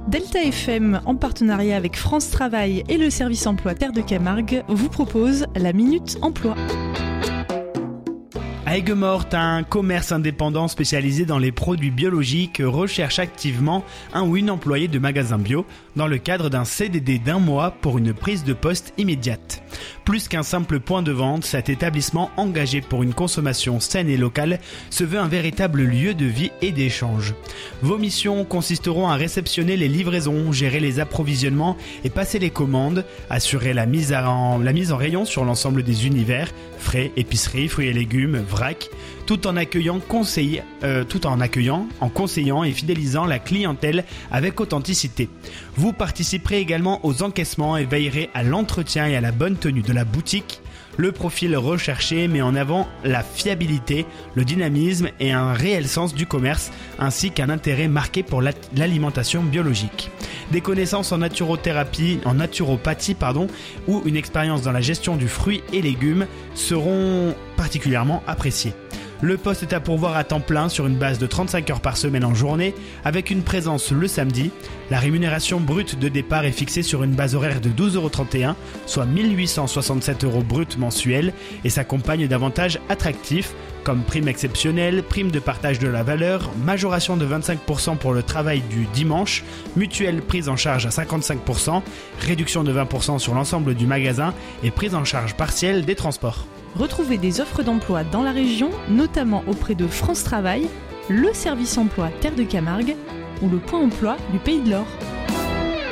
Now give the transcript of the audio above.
Delta FM, en partenariat avec France Travail et le service emploi Terre de Camargue, vous propose la Minute Emploi. À Aigues-Mortes, un commerce indépendant spécialisé dans les produits biologiques recherche activement un ou une employée de magasin bio dans le cadre d'un CDD d'1 mois pour une prise de poste immédiate. Plus qu'un simple point de vente, cet établissement engagé pour une consommation saine et locale se veut un véritable lieu de vie et d'échange. Vos missions consisteront à réceptionner les livraisons, gérer les approvisionnements et passer les commandes, assurer la mise en rayon sur l'ensemble des univers, frais, épicerie, fruits et légumes, vrac, tout en conseillant et fidélisant la clientèle avec authenticité. Vous participerez également aux encaissements et veillerez à l'entretien et à la bonne tenue de la boutique. Le profil recherché met en avant la fiabilité, le dynamisme et un réel sens du commerce, ainsi qu'un intérêt marqué pour l'alimentation biologique. Des connaissances en naturopathie, ou une expérience dans la gestion du fruit et légumes seront particulièrement appréciées. Le poste est à pourvoir à temps plein sur une base de 35 heures par semaine en journée, avec une présence le samedi. La rémunération brute de départ est fixée sur une base horaire de 12,31 €, soit 1 867 € brut mensuels, et s'accompagne d'avantages attractifs, comme prime exceptionnelle, prime de partage de la valeur, majoration de 25% pour le travail du dimanche, mutuelle prise en charge à 55%, réduction de 20% sur l'ensemble du magasin et prise en charge partielle des transports. Retrouvez des offres d'emploi dans la région, notamment auprès de France Travail, le service emploi Terre de Camargue ou le point emploi du Pays de l'Or.